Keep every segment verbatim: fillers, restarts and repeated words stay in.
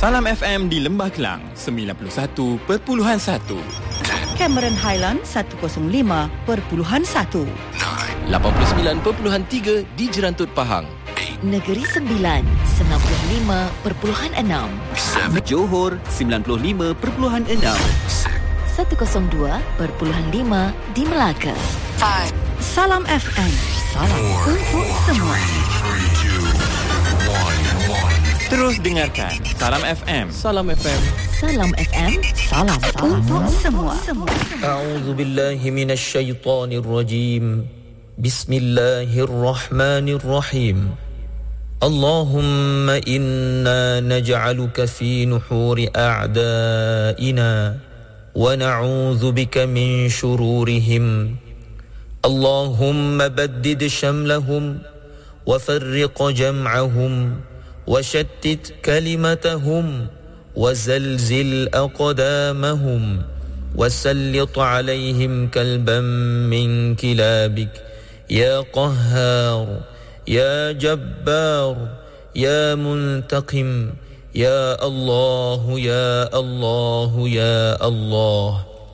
Salam F M di Lembah Kelang sembilan puluh satu perpuluhan satu. Cameron Highland seratus lima perpuluhan satu. lapan puluh sembilan perpuluhan tiga di Jerantut Pahang. Negeri Sembilan sembilan puluh lima perpuluhan enam. Johor sembilan puluh lima perpuluhan enam. seratus dua perpuluhan lima di Melaka. Salam F M. Salam untuk semua. Terus dengarkan Salam F M. Salam F M. Salam F M. Salam untuk semua. A'udzu billahi minasy syaithanir rajim. Bismillahirrahmanirrahim. Allahumma inna naj'aluka fi nuhuri a'da'ina wa na'udzu bika min shururihim. Allahumma baddid shamlahum wa farriq jam'ahum وشتت كلمتهم وزلزل أقدامهم وسلط عليهم كلبا من كلابك يا قهار يا جبار يا منتقم يا الله يا الله يا الله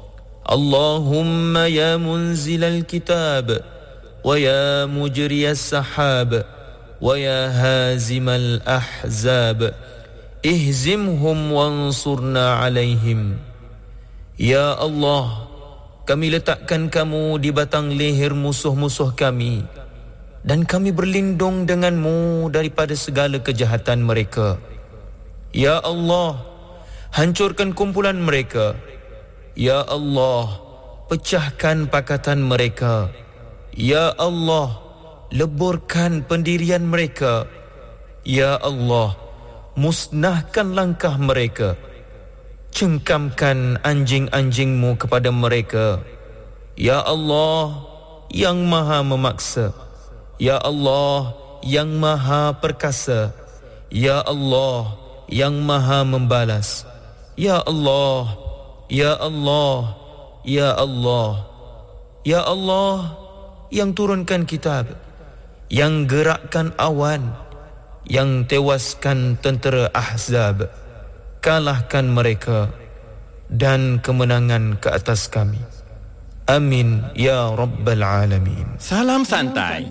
اللهم يا منزل الكتاب ويا مجري السحاب ويا هازم الأحزاب اهزمهم وانصرنا عليهم. Ya Allah, kami letakkan kamu di batang leher musuh-musuh kami dan kami berlindung denganmu daripada segala kejahatan mereka. Ya Allah, hancurkan kumpulan mereka. Ya Allah, pecahkan pakatan mereka. Ya Allah, leburkan pendirian mereka. Ya Allah, musnahkan langkah mereka. Cengkamkan anjing-anjingmu kepada mereka. Ya Allah, yang maha memaksa. Ya Allah, yang maha perkasa. Ya Allah, yang maha membalas. Ya Allah, Ya Allah, Ya Allah, Ya Allah, yang turunkan kitab, yang gerakkan awan, yang tewaskan tentera Ahzab, kalahkan mereka dan kemenangan ke atas kami. Amin ya rabbal alamin. Salam santai.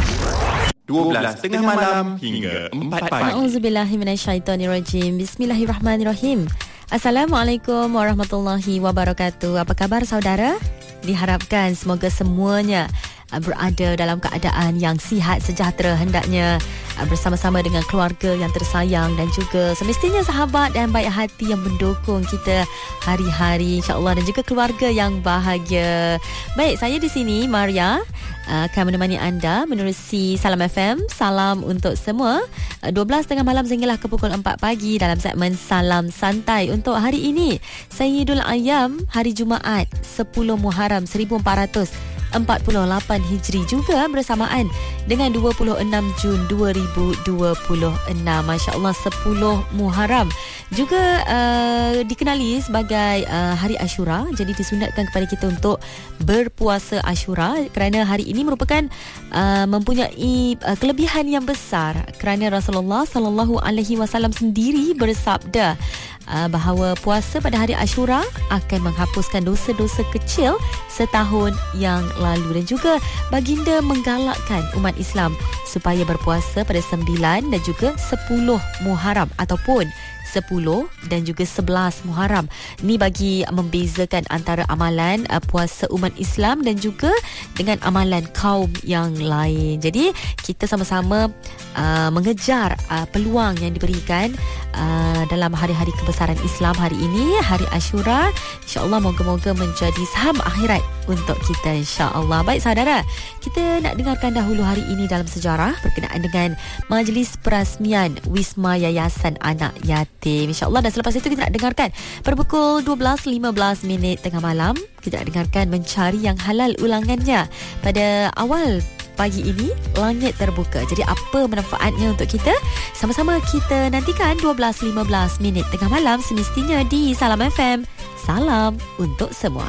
dua belas tengah malam hingga empat pagi. A'udzubillahi minasyaitonirrajim. Bismillahirrahmanirrahim. Assalamualaikum warahmatullahi wabarakatuh. Apa khabar saudara? Diharapkan semoga semuanya berada dalam keadaan yang sihat sejahtera hendaknya, bersama-sama dengan keluarga yang tersayang dan juga semestinya sahabat dan baik hati yang mendukung kita hari-hari, insya-Allah, dan juga keluarga yang bahagia. Baik, saya di sini Maria akan menemani anda menerusi Salam F M. Salam untuk semua. dua belas tengah malam sehinggalah ke pukul empat pagi dalam segmen Salam Santai. Untuk hari ini, Sayyidul Ayyam, hari Jumaat, sepuluh Muharram seribu empat ratus empat puluh lapan Hijri, juga bersamaan dengan dua puluh enam Jun dua ribu dua puluh enam. Masya-Allah, sepuluh Muharram juga uh, dikenali sebagai uh, hari Ashura. Jadi disunatkan kepada kita untuk berpuasa Ashura kerana hari ini merupakan uh, mempunyai uh, kelebihan yang besar kerana Rasulullah sallallahu alaihi wasallam sendiri bersabda uh, bahawa puasa pada hari Ashura akan menghapuskan dosa-dosa kecil setahun yang lalu, dan juga baginda menggalakkan umat Islam supaya berpuasa pada sembilan dan juga sepuluh Muharram ataupun sepuluh dan juga sebelas Muharram. Ni bagi membezakan antara amalan uh, puasa umat Islam dan juga dengan amalan kaum yang lain. Jadi kita sama-sama uh, mengejar uh, peluang yang diberikan uh, dalam hari-hari kebesaran Islam hari ini, hari Ashura. InsyaAllah moga-moga menjadi saham akhirat untuk kita, insya-Allah. Baik saudara, kita nak dengarkan dahulu hari ini dalam sejarah berkenaan dengan majlis perasmian Wisma Yayasan Anak Yatim, insya-Allah. Dan selepas itu kita nak dengarkan pada pukul dua belas lima belas minit tengah malam, kita nak dengarkan Mencari Yang Halal ulangannya. Pada awal pagi ini, langit terbuka. Jadi apa manfaatnya untuk kita? Sama-sama kita nantikan dua belas lima belas minit tengah malam semestinya di Salam F M. Salam untuk semua.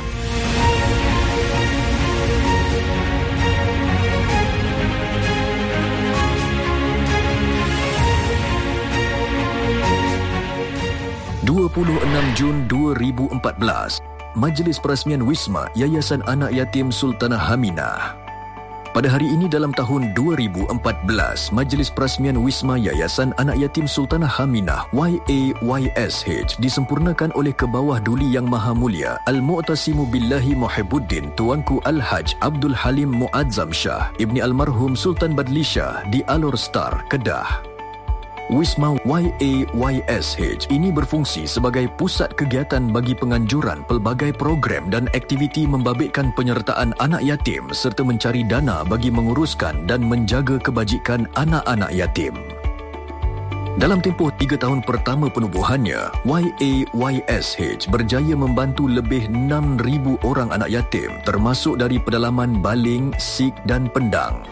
puluh enam Jun dua ribu empat belas, Majlis Perasmian Wisma Yayasan Anak Yatim Sultanah Haminah. Pada hari ini dalam tahun dua ribu empat belas, Majlis Perasmian Wisma Yayasan Anak Yatim Sultanah Haminah Y A Y S H disempurnakan oleh Kebawah Duli Yang Maha Mulia Al-Mu'tasimu Billahi Muhibbuddin Tuanku Al-Haj Abdul Halim Muazzam Shah Ibni Almarhum Sultan Badli Shah di Alor Star, Kedah. Wisma Y A Y S H ini berfungsi sebagai pusat kegiatan bagi penganjuran pelbagai program dan aktiviti membabitkan penyertaan anak yatim serta mencari dana bagi menguruskan dan menjaga kebajikan anak-anak yatim. Dalam tempoh tiga tahun pertama penubuhannya, Y A Y S H berjaya membantu lebih enam ribu orang anak yatim termasuk dari pedalaman Baling, Sik dan Pendang.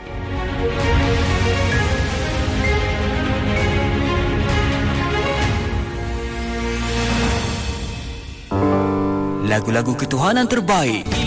Lagu-lagu ketuhanan terbaik